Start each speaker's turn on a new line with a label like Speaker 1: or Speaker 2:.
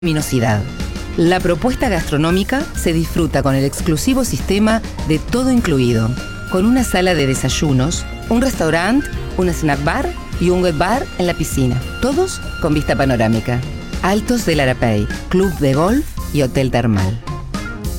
Speaker 1: luminosidad. La propuesta gastronómica se disfruta con el exclusivo sistema de todo incluido, con una sala de desayunos, un restaurante, un snack bar y un wet bar en la piscina, todos con vista panorámica. Altos del Arapey, Club de Golf y Hotel Termal.